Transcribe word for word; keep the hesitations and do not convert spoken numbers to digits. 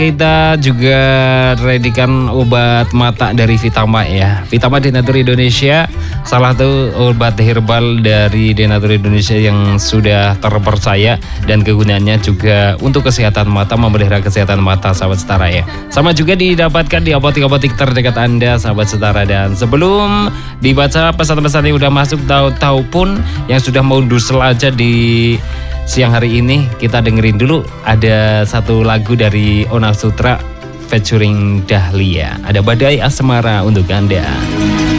Kita juga readykan obat mata dari Vitama ya. Vitama Denatur Indonesia, salah satu obat herbal dari Denatur Indonesia yang sudah terpercaya dan kegunaannya juga untuk kesehatan mata, memelihara kesehatan mata sahabat setara ya. Sama juga didapatkan di apotik-apotik terdekat Anda sahabat setara. Dan sebelum dibaca pesan-pesan yang udah masuk, tahu-tahu pun yang sudah mau dusel aja di siang hari ini, kita dengerin dulu ada satu lagu dari Ona Sutra featuring Dahlia. Ada Badai Asmara untuk Anda.